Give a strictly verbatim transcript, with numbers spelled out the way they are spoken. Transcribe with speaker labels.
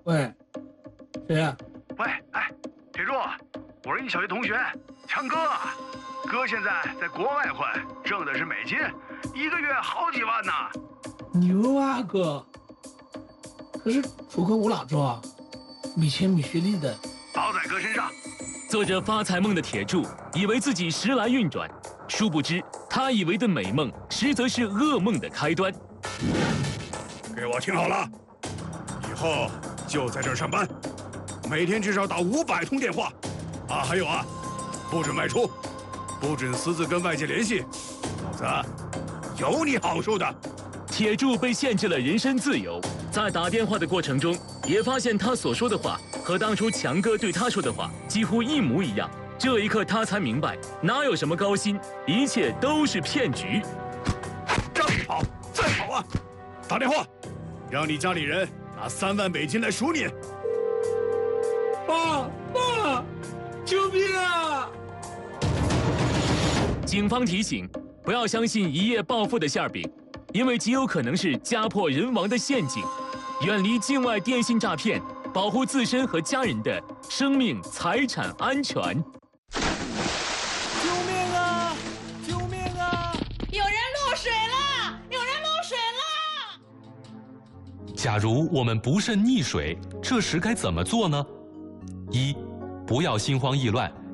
Speaker 1: 喂，谁呀、
Speaker 2: 喂，哎，铁柱，我是你小学同学，强哥。哥现在在国外混，挣的是美金，一个月好几万呢。
Speaker 1: 牛啊哥！可是楚坤我哪知道啊？没钱没学历的。
Speaker 2: 包在哥身上。
Speaker 3: 做着发财梦的铁柱以为自己时来运转，殊不知他以为的美梦，实则是噩梦的开端。
Speaker 2: 给我听好了，以后就在这儿上班，每天至少打五百通电话。啊，还有啊，不准外出，不准私自跟外界联系，否则有你好受的。
Speaker 3: 铁柱被限制了人身自由，在打电话的过程中，也发现他所说的话和当初强哥对他说的话几乎一模一样。这一刻，他才明白，哪有什么高薪，一切都是骗局。
Speaker 2: 再跑，再跑啊！打电话，让你家里人拿三万美金来赎你。
Speaker 1: 爸爸，救命啊！
Speaker 3: 警方提醒，不要相信一夜暴富的馅饼，因为极有可能是家破人亡的陷阱。远离境外电信诈骗，保护自身和家人的生命财产安全。
Speaker 4: 救命啊！救命啊！
Speaker 5: 有人落水了！有人落水了！
Speaker 6: 假如我们不慎溺水，这时该怎么做呢？一，不要心慌意乱，